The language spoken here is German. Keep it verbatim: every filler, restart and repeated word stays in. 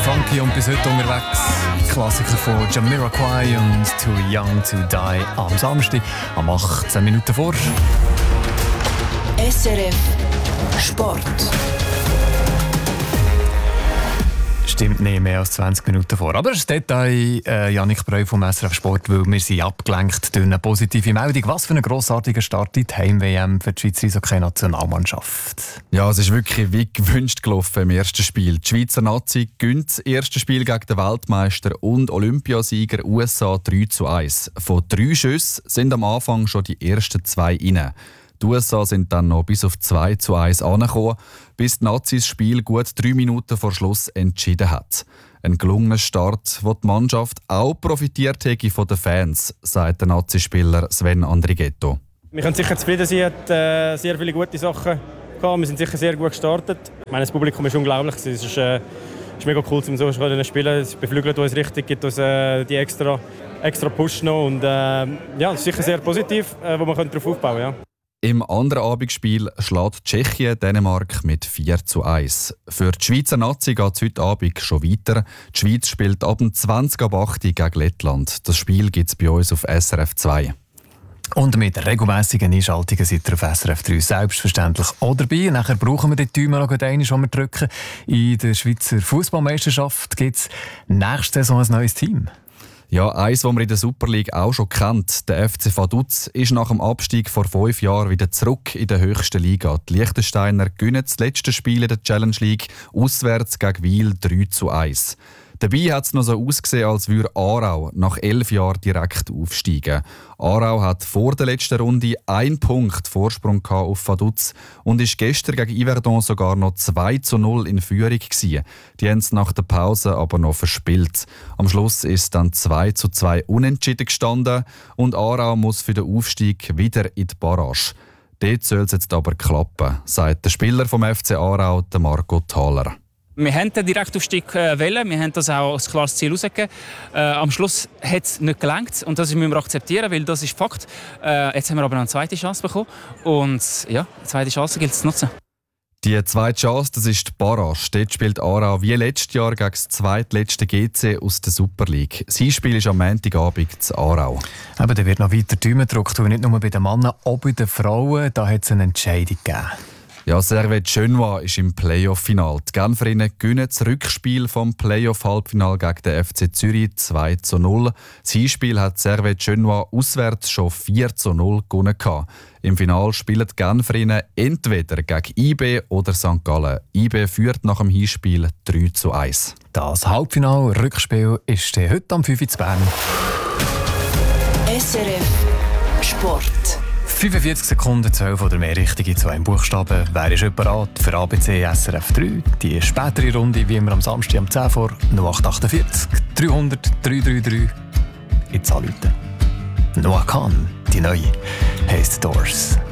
funky und bis heute unterwegs. Klassiker von Jamiroquai und Too Young to Die am Samstag, am achtzehn Minuten vor. S R F Sport. Stimmt nicht mehr als zwanzig Minuten vor. Aber das Detail, äh, Jannik Breu vom S R F Sport, weil wir sind abgelenkt durch eine positive Meldung. Was für ein grossartiger Start in die Heim-W M für die Schweizer Eishockey-Nationalmannschaft. Ja, es ist wirklich wie gewünscht gelaufen im ersten Spiel. Die Schweizer Nazi gewinnt das erste Spiel gegen den Weltmeister und Olympiasieger U S A drei zu eins. Von drei Schüssen sind am Anfang schon die ersten zwei rein. Die U S A sind dann noch bis auf zwei zu eins angekommen, bis die Nazis das Spiel gut drei Minuten vor Schluss entschieden hat. Ein gelungener Start, wo die Mannschaft auch profitiert hätte von den Fans, sagt der Nazispieler Sven Andrighetto. Wir können sicher zufrieden sein, hat äh, sehr viele gute Sachen gehabt. Wir sind sicher sehr gut gestartet. Ich meine, das Publikum ist unglaublich. Es ist, äh, ist mega cool, um so zu spielen. Es beflügelt uns richtig, gibt uns äh, die extra, extra Push noch. Und, äh, ja, es ist sicher sehr positiv, äh, wo man darauf aufbauen kann. Ja. Im anderen Abendspiel schlägt Tschechien Dänemark mit vier zu eins. Für die Schweizer Nazi geht es heute Abend schon weiter. Die Schweiz spielt ab zwanzig ab acht gegen Lettland. Das Spiel gibt es bei uns auf S R F zwei. Und mit regelmässigen Einschaltungen seid ihr auf S R F drei selbstverständlich auch dabei. Nachher brauchen wir die Daumen noch einmal, die wir drücken. In der Schweizer Fußballmeisterschaft gibt es nächste Saison ein neues Team. Ja, eins, das man in der Super League auch schon kennt. Der F C Vaduz ist nach dem Abstieg vor fünf Jahren wieder zurück in der höchsten Liga. Die Liechtensteiner gewinnen das letzte Spiel in der Challenge League auswärts gegen Wil drei zu eins. Dabei hat es noch so ausgesehen, als würde Aarau nach elf Jahren direkt aufsteigen. Aarau hat vor der letzten Runde einen Punkt Vorsprung auf Vaduz und ist gestern gegen Yverdon sogar noch zwei zu null in Führung gewesen. Die haben es nach der Pause aber noch verspielt. Am Schluss ist dann zwei zu zwei unentschieden gestanden und Aarau muss für den Aufstieg wieder in die Barrage. Dort soll es jetzt aber klappen, sagt der Spieler vom F C Aarau, der Marco Thaler. Wir wollten den Direktaufstieg äh, wählen, wir haben das auch als klares Ziel rausgegeben. Äh, am Schluss hat es nicht gelangt und das müssen wir akzeptieren, weil das ist Fakt. Äh, jetzt haben wir aber noch eine zweite Chance bekommen und ja, eine zweite Chance gilt es zu nutzen. Die zweite Chance, das ist die Barrage. Dort spielt Aarau wie letztes Jahr gegen das zweitletzte G C aus der Super League. Sein Spiel ist am Montagabend zu Aarau. Aber da wird noch weiter Daumen gedrückt, nicht nur bei den Männern, auch bei den Frauen. Da hat es eine Entscheidung gegeben. Ja, Servette Genua ist im Playoff-Final. Die Genferinnen gewinnen das Rückspiel vom Playoff-Halbfinal gegen den F C Zürich zwei zu null. Das Hinspiel hat Servette Genua auswärts schon vier zu null gewonnen. Im Finale spielen die Genferinnen entweder gegen I B oder Sankt Gallen. I B führt nach dem Hinspiel drei zu eins. Das Halbfinal-Rückspiel ist heute am fünf Uhr in Bern. S R F Sport. fünfundvierzig Sekunden, zwölf oder mehr Richtige zu einem Buchstaben. Wer ist jemand bereit für A B C S R F drei? Die spätere Runde, wie immer am Samstag um zehn vor, null acht achtundvierzig dreihundert drei drei drei. Jetzt anrufen. Noah Khan, die neue, heisst Doors.